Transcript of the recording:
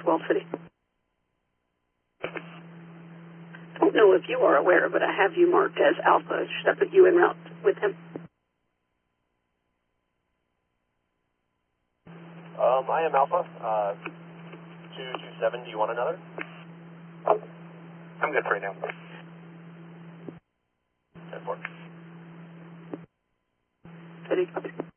Wall City. I don't know if you are aware, but I have you marked as Alpha. Should I put you en route with him? I am Alpha. 227, do you want another? I'm good for right now. 10-4. City, copy.